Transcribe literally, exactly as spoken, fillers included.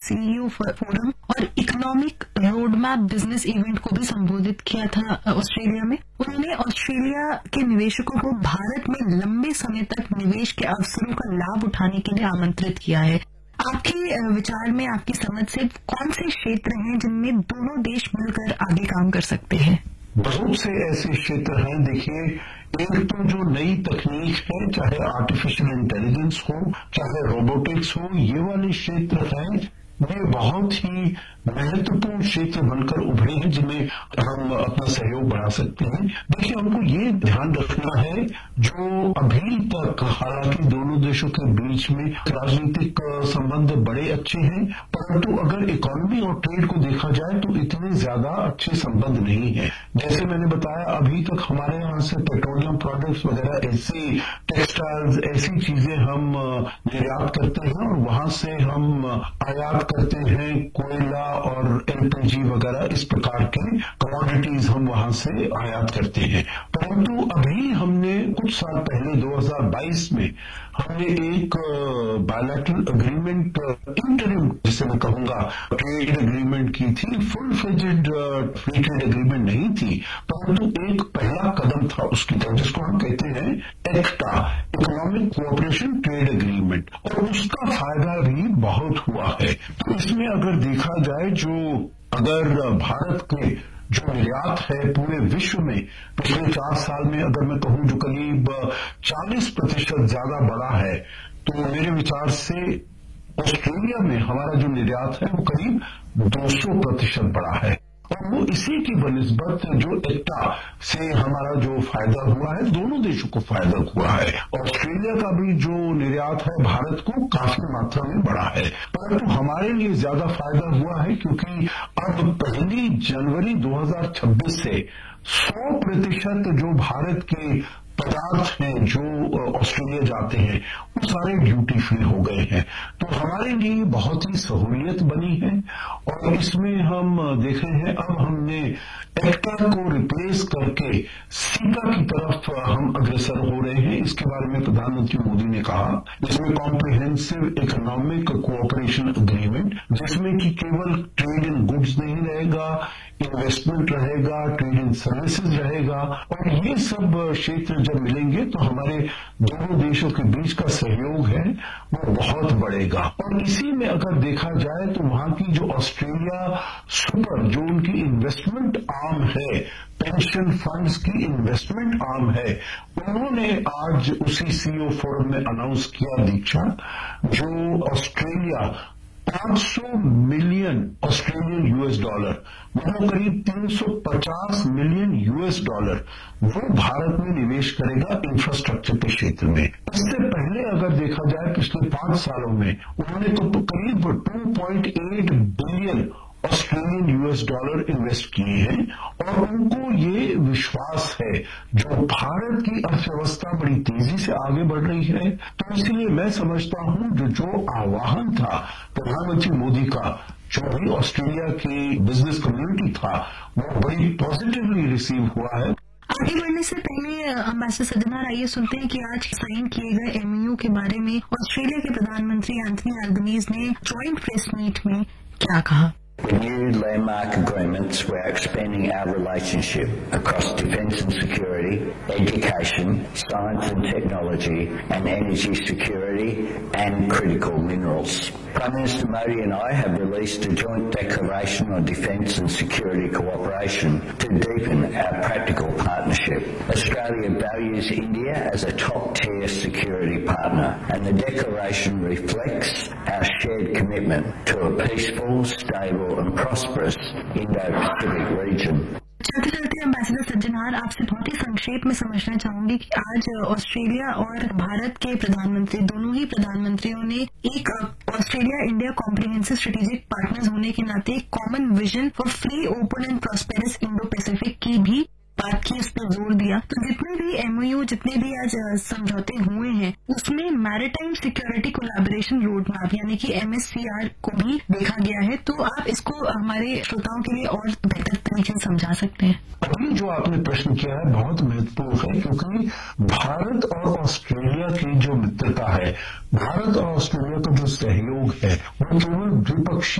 CEO forum और economic road map business event को भी संबोधित किया था ऑस्ट्रेलिया में। उन्होंने ऑस्ट्रेलिया के निवेशकों को भारत में लंबे समय तक निवेश के अवसरों का लाभ उठाने के लिए आमंत्रित किया है। आपके विचार में, आपकी समझ से कौन से क्षेत्र हैं जिनमें दोनों देश मिलकर आगे काम कर सकते हैं? बहुत से ऐसे क्षेत्र हैं। देखिए, एक तो जो नई तकनीक है, चाहे आर्टिफिशियल इंटेलिजेंस हो, चाहे रोबोटिक्स हो, ये वाले क्षेत्र हैं, ये बहुत ही महत्वपूर्ण क्षेत्र बनकर उभरे हैं जिनमें हम अपना सहयोग बढ़ा सकते हैं। देखिए, हमको ये ध्यान रखना है, जो अभी तक हालांकि दोनों देशों के बीच में राजनीतिक संबंध बड़े अच्छे हैं, परंतु अगर इकोनॉमी और ट्रेड को देखा जाए तो इतने ज्यादा अच्छे संबंध नहीं है। जैसे मैंने बताया, अभी तक हमारे यहाँ से पेट्रोलियम प्रोडक्ट्स वगैरह, ऐसी टेक्सटाइल्स, ऐसी चीजें हम निर्यात करते हैं और वहां से हम आयात करते हैं कोयला और एलपीजी वगैरह, इस प्रकार के कमोडिटीज हम वहां से आयात करते हैं। परंतु अभी हमने कुछ साल पहले दो हज़ार बाईस में हमने एक बायलैटरल अग्रीमेंट, इंटरिम जिसे मैं कहूंगा, ट्रेड एग्रीमेंट की थी। Full fledged free trade agreement नहीं थी, परंतु एक पहला कदम था उसकी तरफ, जिसको हम कहते हैं एक्टा, इकोनॉमिक कोऑपरेशन ट्रेड एग्रीमेंट, और उसका फायदा भी बहुत हुआ है। तो इसमें अगर देखा जाए, जो अगर भारत के जो निर्यात है पूरे विश्व में पिछले चार साल में, अगर मैं कहूं, जो करीब चालीस प्रतिशत ज्यादा बढ़ा है, तो मेरे विचार से ऑस्ट्रेलिया में हमारा जो निर्यात है वो करीब दो सौ प्रतिशत बढ़ा है। और वो इसी की बनिस्बत जो एक्टा से हमारा जो फायदा हुआ है, दोनों देशों को फायदा हुआ है। ऑस्ट्रेलिया का भी जो निर्यात है भारत को काफी मात्रा में बढ़ा है, परंतु हमारे लिए ज्यादा फायदा हुआ है क्योंकि अब पहली जनवरी दो हज़ार छब्बीस से सौ प्रतिशत जो भारत के पदार्थ हैं जो ऑस्ट्रेलिया जाते हैं वो सारे ड्यूटी फ्री हो गए हैं। तो हमारे लिए बहुत ही सहूलियत बनी है और इसमें हम देख रहे हैं, अब हमने एक्टा को रिप्लेस करके सीटा की तरफ हम अग्रसर हो रहे हैं। इसके बारे में प्रधानमंत्री मोदी ने कहा, इसमें कॉम्प्रिहेंसिव इकोनॉमिक कोऑपरेशन अग्रीमेंट, जिसमें कि केवल ट्रेड इन गुड्स नहीं रहेगा, इन्वेस्टमेंट रहेगा, ट्रेड इन सर्विसेज रहेगा, और ये सब क्षेत्र जब मिलेंगे तो हमारे दोनों देशों के बीच का सहयोग है वो बहुत बढ़ेगा। और इसी में अगर देखा जाए तो वहां की जो ऑस्ट्रेलिया सुपर, जो उनकी इन्वेस्टमेंट आर्म है, पेंशन फंड्स की इन्वेस्टमेंट आर्म है, उन्होंने आज उसी सीईओ फोरम में अनाउंस किया, दीक्षा, जो ऑस्ट्रेलिया पांच सौ मिलियन ऑस्ट्रेलियन यूएस डॉलर, मतलब करीब तीन सौ पचास मिलियन यूएस डॉलर वो भारत में निवेश करेगा इंफ्रास्ट्रक्चर के क्षेत्र में। इससे पहले अगर देखा जाए पिछले पांच सालों में उन्होंने तो करीब दो पॉइंट आठ billion Australian US dollar invest किए हैं और उनको ये विश्वास है जो भारत की अर्थव्यवस्था बड़ी तेजी से आगे बढ़ रही है। तो इसलिए मैं समझता हूं जो जो आह्वान था प्रधानमंत्री मोदी का, जो भी ऑस्ट्रेलिया की बिजनेस कम्युनिटी था, वो बड़ी पॉजिटिवली रिसीव हुआ है। आगे बढ़ने से पहले एम्बेसडर सज्जनार, आइए सुनते हैं कि आज साइन किए गए एमओयू के बारे में ऑस्ट्रेलिया के प्रधानमंत्री एंथनी अल्बनीज ने जॉइंट प्रेस मीट में क्या कहा। The new landmark agreements, we're expanding our relationship across defence and security, education, science and technology, and energy security and critical minerals. Prime Minister Modi and I have released a joint declaration on defence and security cooperation to deepen our practical partnership. Australia values India as a top-tier security partner, and the declaration reflects our shared commitment to a peaceful, stable and prosperous Indo-Pacific region. चलते चलते ambassador Sajjanar, आपसे बहुत ही संक्षेप में समझना चाहूंगी कि आज ऑस्ट्रेलिया और भारत के प्रधानमंत्री, दोनों ही प्रधानमंत्रियों ने एक Australia India comprehensive strategic partners होने के नाते एक common vision for free, open and prosperous Indo Pacific की भी बात की, उस पर जोर दिया। तो जितने भी एमओयू, जितने भी आज समझौते हुए हैं, उसमें maritime security collaboration road map यानी कि एमएससीआर को भी देखा गया है। तो आप इसको हमारे श्रोताओं के लिए और बेहतर तरीके से समझा सकते हैं। अभी जो आपने प्रश्न किया है बहुत महत्वपूर्ण है, क्योंकि भारत और ऑस्ट्रेलिया की जो मित्रता है, भारत और ऑस्ट्रेलिया का जो सहयोग है, वो केवल द्विपक्षीय